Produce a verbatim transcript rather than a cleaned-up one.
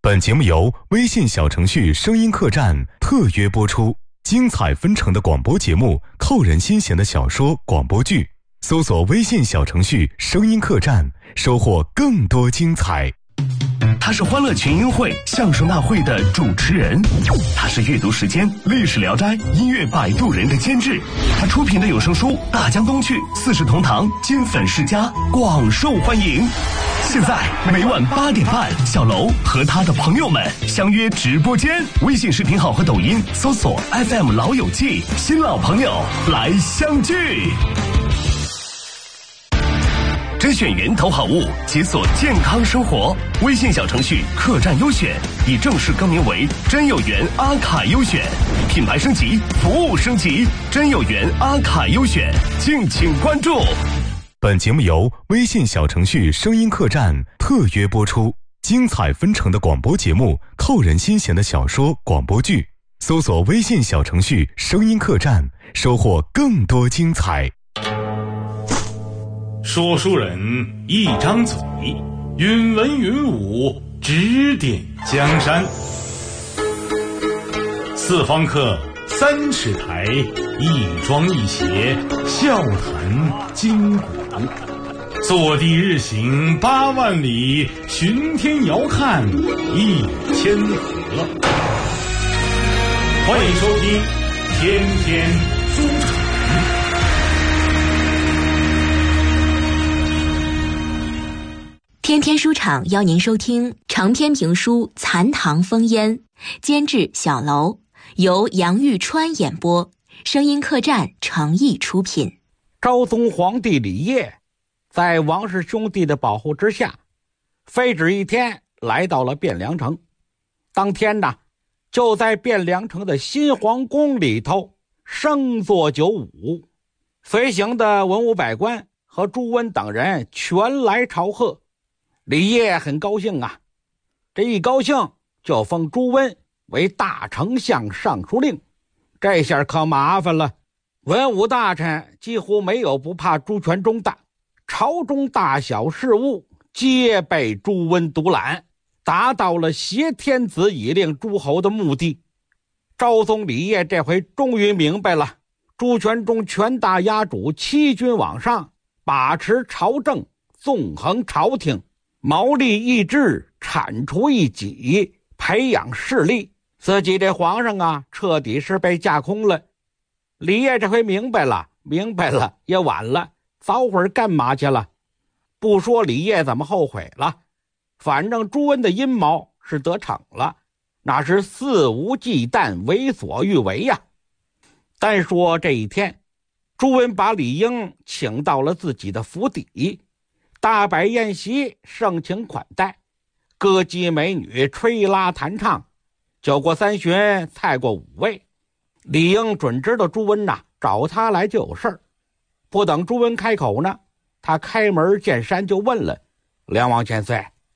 本节目由微信小程序声音客栈特约播出，精彩纷呈的广播节目，扣人心弦的小说广播剧，搜索微信小程序声音客栈，收获更多精彩。 他是欢乐群英会相声大会的主持人，他是阅读时间历史聊斋音乐摆渡人的监制，他出品的有声书《大江东去》四世同堂金粉世家广受欢迎。现在每晚八点半，小楼和他的朋友们相约直播间，微信视频号和抖音搜索 F M 老友记，新老朋友来相聚。甄选源头好物，解锁健康生活。微信小程序客栈优选已正式更名为真有缘阿卡优选，品牌升级，服务升级，真有缘阿卡优选，敬请关注。 本节目由微信小程序声音客栈特约播出，精彩纷呈的广播节目，扣人心弦的小说广播剧，搜索微信小程序声音客栈，收获更多精彩。 说书人一张嘴，云文云武，指点江山。四方客，三尺台，一庄一谐，笑谈今古。坐地日行八万里，巡天遥看一千河。欢迎收听天天书场。 天天书场邀您收听长篇评书《残唐风烟》，监制小楼，由杨玉川演播，声音客栈诚意出品。 昭宗皇帝李晔在王氏兄弟的保护之下，废止一天来到了汴梁城。当天呢，就在汴梁城的新皇宫里头升座酒舞，随行的文武百官和朱温等人全来朝贺。李晔很高兴啊，这一高兴就封朱温为大丞相尚书令，这下可麻烦了。文武大臣几乎没有不怕朱全忠的，朝中大小事务皆被朱温独揽，达到了挟天子以令诸侯的目的。昭宗李晔这回终于明白了，朱全忠权大压主，欺君罔上，把持朝政，纵横朝廷，谋利益智，铲除异己，培养势力，自己这皇上啊，彻底是被架空了。李晔这回明白了，明白了也晚了，早会儿干嘛去了？不说李晔怎么后悔了，反正朱温的阴谋是得逞了，那是肆无忌惮，为所欲为呀。单说这一天，朱温把李英请到了自己的府邸，大摆宴席，盛情款待，歌姬美女，吹拉弹唱，酒过三巡，菜过五味。李英准知道朱温呐、啊、找他来就有事儿，不等朱温开口呢，他开门见山就问了：梁王千岁，